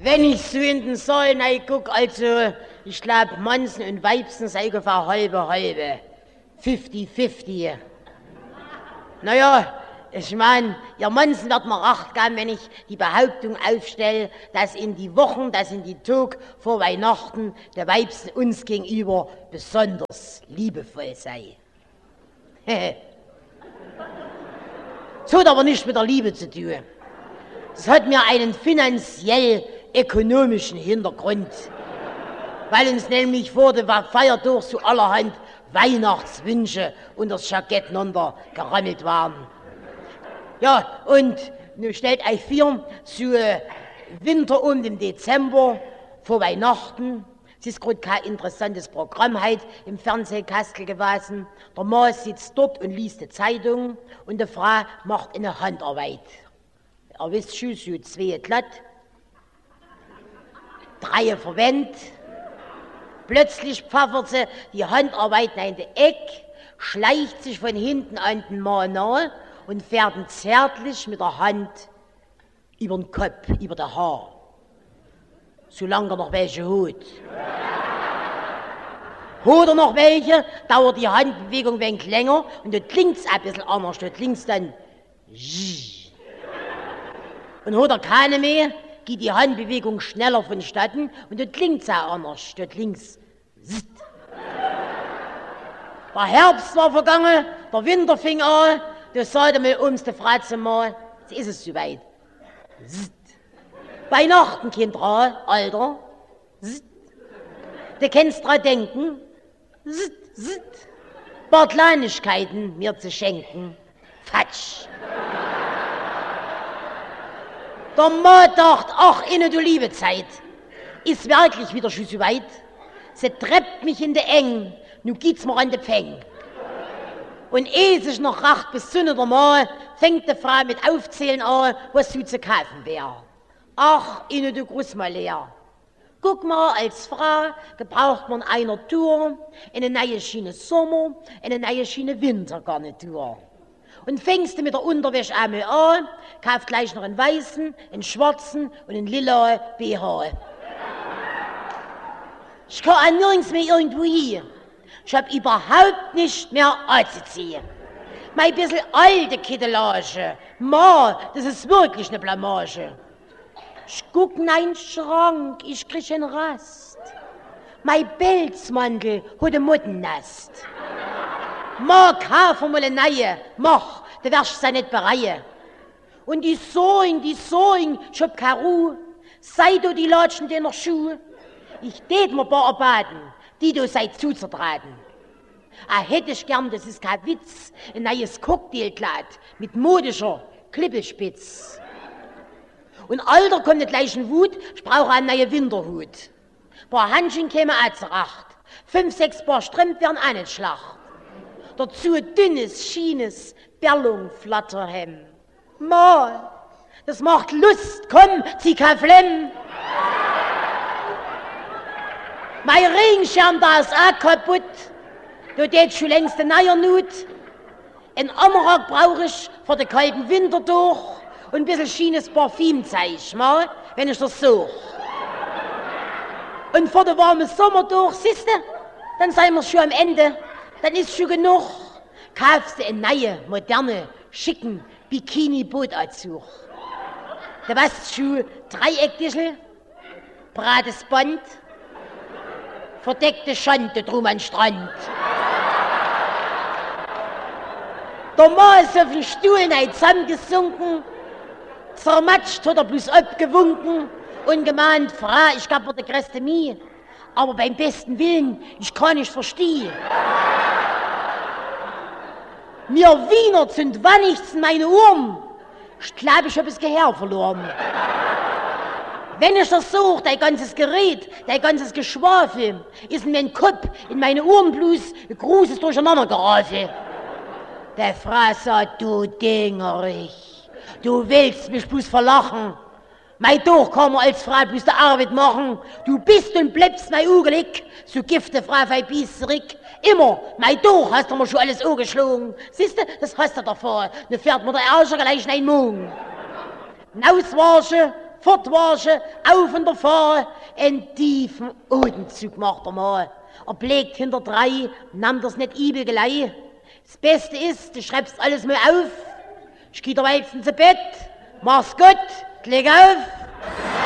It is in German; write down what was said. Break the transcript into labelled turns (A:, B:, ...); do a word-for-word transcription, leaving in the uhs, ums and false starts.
A: Wenn ich so in den Saal guck, also, ich glaub, Mansen und Weibsen sei ungefähr halbe, halbe. fünfzig fünfzig. Naja, ich mein, ihr Mansen wird mir recht geben, wenn ich die Behauptung aufstelle, dass in die Wochen, dass in die Tag vor Weihnachten der Weibsen uns gegenüber besonders liebevoll sei. Das hat aber nichts mit der Liebe zu tun. Das hat mir einen finanziell-ökonomischen Hintergrund, weil uns nämlich vor der Feiertag so allerhand Weihnachtswünsche unter das Jackett gerammelt waren. Ja, und nun stellt euch vor, so Winter um den Dezember vor Weihnachten. Es ist gerade kein interessantes Programm heute im Fernsehkastel gewesen. Der Mann sitzt dort und liest die Zeitung und die Frau macht eine Handarbeit. Er wisst schon, so zwei glatt, drei verwendet. Plötzlich pfeffert sie die Handarbeit in die Eck, schleicht sich von hinten an den Mann nach und fährt ihn zärtlich mit der Hand über den Kopf, über das Haar. Solange er noch welche hat. Hat er noch welche, dauert die Handbewegung ein wenig länger und dort klingt es ein bisschen anders. Dort klingt es dann und hat er keine mehr, geht die Handbewegung schneller vonstatten und dort klingt es auch anders. Dort klingt es Der Herbst war vergangen, der Winter fing an, da sagte mir ums die Fratze mal, jetzt ist es soweit. Weihnachten, Kinder, Alter. Du kannst dran denken, ein paar Kleinigkeiten mir zu schenken. Fatsch. Der Mann dachte, ach, inne du liebe Zeit, ist wirklich wieder schon so weit. Sie treppt mich in de Eng, nun geht's mir an de Pfeng. Und ehe sich noch racht bis Sonne der Mal, fängt die Frau mit Aufzählen an, was so zu kaufen wär. Ach, inne du Gruß mal leer. Guck mal, als Frau gebraucht man einer Tour, eine neue Schiene Sommer, eine neue Schiene Wintergarnitur. Und fängst du mit der Unterwäsche einmal an, kaufst gleich noch einen weißen, einen schwarzen und einen lila B H. Ich kann auch nirgends mehr irgendwo hin. Ich hab überhaupt nicht mehr anzuziehen. Mein bisschen alte Kittelage, Ma, das ist wirklich eine Blamage. Ich guck in einen Schrank, ich krieg einen Rast. Mein Pelzmantel hat ein Mottennest. Ma, kauf mal eine neue, mach, du wirst sie nicht bereuen. Und die Sohn, die Sohn, ich hab keine Ruhe. Sei du die Latschen deiner Schuhe. Ich tät mir paar erbaten, die du seid zuzutraten. Ah, hätte ich gern, das ist kein Witz, ein neues Cocktailkleid mit modischer Klippelspitz. Und Alter kommt nicht gleich in Wut, ich brauche einen neuen Winterhut. Paar Handchen kämen auch zurecht, fünf, sechs Paar Strümpfe wären auch nicht schlacht. Dazu ein dünnes, schienes Berlung-Flatterhemd. Mal, das macht Lust, komm, zieh kein Flemm. Mein Regenschirm, da ist auch kaputt. Du tät schon längst eine neue Nut. Ein Anorak brauch ich für den kalten Winter durch und ein bisschen schienes Parfüm zeig ich mal, wenn ich das such. Und vor den warmen Sommer durch, siehste, dann seien wir schon am Ende. Dann ist schon genug. Kaufst du einen neue, moderne, schicken Bikini-Bootanzug. Du weißt schon, Dreieckdischel, brates Band, verdeckte Schande drum an Strand. Der Mann ist auf den Stuhl nein zusammengesunken, zermatscht hat er bloß abgewunken und gemeint, Frau, ich gab mir die größte Mie, aber beim besten Willen, ich kann nicht verstehen. Mir Wiener sind wann nichts in meine Ohren. Ich glaube, ich hab das Gehör verloren. Wenn ich das suche, dein ganzes Gerät, dein ganzes Geschwafel, ist in meinem Kopf, in meine Ohren bloß ein großes Durcheinandergerafel. Der Frau sagt, du Dingerich, du willst mich bloß verlachen. Mein Doch kann man als Frau bloß der Arbeit machen. Du bist und bleibst mein Ugelig, so gifte Frau Feibis zurück. Immer, mein Doch hast du mir schon alles angeschlagen. Siehste, das hast du davor. Dann fährt mir der Arsch gleich in einen Morgen. Nauswaschen, fortwaschen, auf und der Fahre, einen tiefen Atemzug macht er mal. Er blickt hinter drei, nahm das nicht übel gleich. Das Beste ist, du schreibst alles mal auf. Ich geh der Weibchen zu Bett, mach's gut, leg auf.